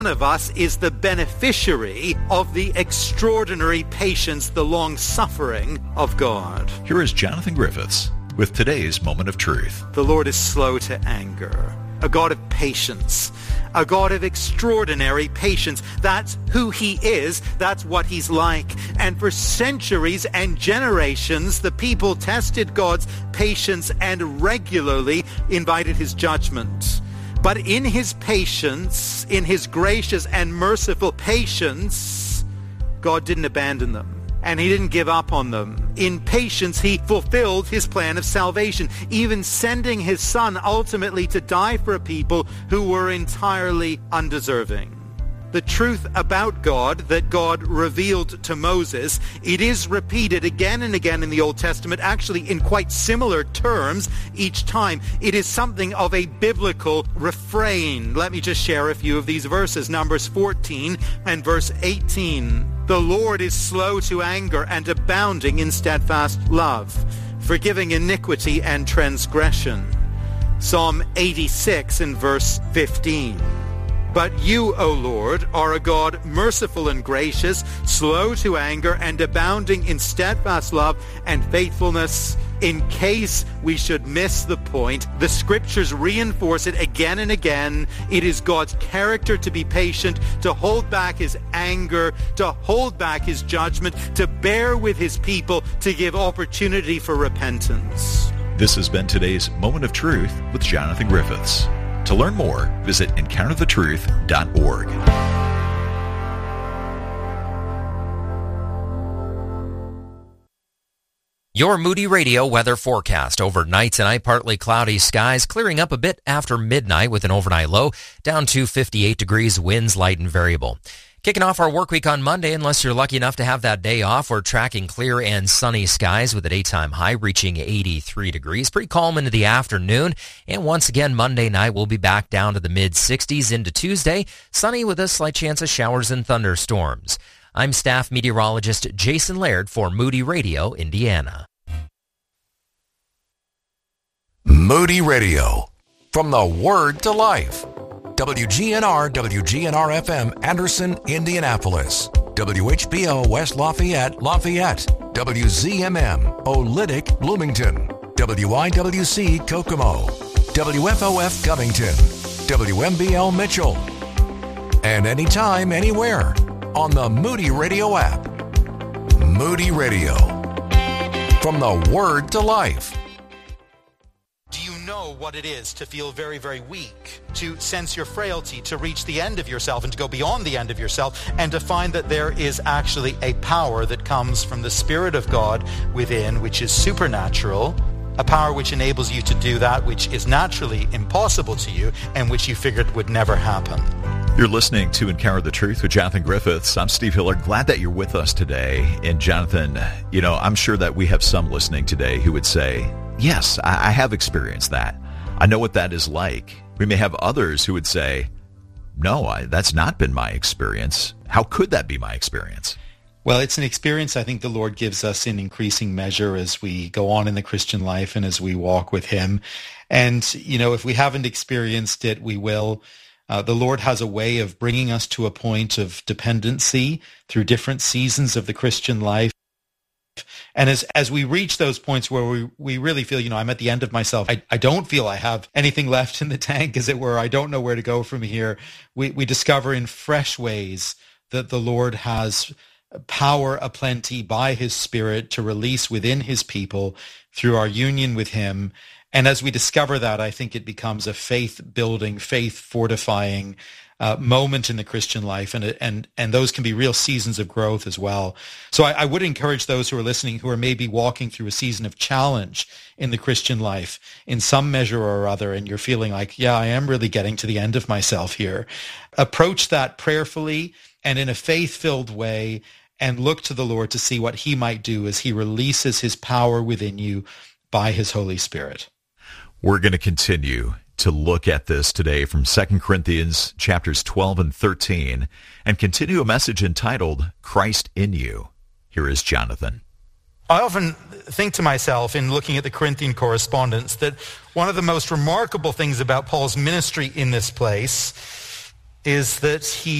of us is the beneficiary of the extraordinary patience, the long-suffering of God. Here is Jonathan Griffiths with today's Moment of Truth. The Lord is slow to anger, a God of patience, a God of extraordinary patience. That's who he is. That's what he's like. And for centuries and generations, the people tested God's patience and regularly invited his judgment. But in his patience, in his gracious and merciful patience, God didn't abandon them. And he didn't give up on them. In patience, he fulfilled his plan of salvation, even sending his son ultimately to die for a people who were entirely undeserving. The truth about God that God revealed to Moses, it is repeated again and again in the Old Testament, actually in quite similar terms each time. It is something of a biblical refrain. Let me just share a few of these verses. Numbers 14 and verse 18. The Lord is slow to anger and abounding in steadfast love, forgiving iniquity and transgression. Psalm 86 and verse 15. But you, O Lord, are a God merciful and gracious, slow to anger, and abounding in steadfast love and faithfulness. In case we should miss the point, the scriptures reinforce it again and again. It is God's character to be patient, to hold back his anger, to hold back his judgment, to bear with his people, to give opportunity for repentance. This has been today's Moment of Truth with Jonathan Griffiths. To learn more, visit EncounterTheTruth.org. Your Moody Radio weather forecast. Overnight tonight, partly cloudy skies, clearing up a bit after midnight with an overnight low, down to 58 degrees, winds light and variable. Kicking off our work week on Monday, unless you're lucky enough to have that day off, we're tracking clear and sunny skies with a daytime high reaching 83 degrees. Pretty calm into the afternoon. And once again, Monday night, we'll be back down to the mid-60s into Tuesday, sunny with a slight chance of showers and thunderstorms. I'm staff meteorologist Jason Laird for Moody Radio, Indiana. Moody Radio, from the Word to Life. WGNR, WGNR-FM, Anderson, Indianapolis. WHBO, West Lafayette, WZMM, Olytic, Bloomington. WIWC, Kokomo. WFOF, Covington. WMBL, Mitchell. And anytime, anywhere, on the Moody Radio app. Moody Radio, from the Word to Life. Do you know what it is to feel very, very weak, to sense your frailty, to reach the end of yourself and to go beyond the end of yourself, and to find that there is actually a power that comes from the Spirit of God within, which is supernatural, a power which enables you to do that which is naturally impossible to you and which you figured would never happen? You're listening to Encounter the Truth with Jonathan Griffiths. I'm Steve Hiller. Glad that you're with us today. And Jonathan, I'm sure that we have some listening today who would say, yes, I have experienced that. I know what that is like. We may have others who would say, no, that's not been my experience. How could that be my experience? Well, it's an experience I think the Lord gives us in increasing measure as we go on in the Christian life and as we walk with him. And, if we haven't experienced it, we will. The Lord has a way of bringing us to a point of dependency through different seasons of the Christian life. And as we reach those points where we really feel, I'm at the end of myself, I don't feel I have anything left in the tank, as it were, I don't know where to go from here, we discover in fresh ways that the Lord has power aplenty by his Spirit to release within his people through our union with him. And as we discover that, I think it becomes a faith-building, faith-fortifying moment in the Christian life, and those can be real seasons of growth as well. So I would encourage those who are listening who are maybe walking through a season of challenge in the Christian life in some measure or other, and you're feeling like, yeah, I am really getting to the end of myself here. Approach that prayerfully and in a faith-filled way, and look to the Lord to see what he might do as he releases his power within you by his Holy Spirit. We're going to continue to look at this today from 2 Corinthians chapters 12 and 13 and continue a message entitled Christ in You. Here is Jonathan. I often think to myself in looking at the Corinthian correspondence that one of the most remarkable things about Paul's ministry in this place is that he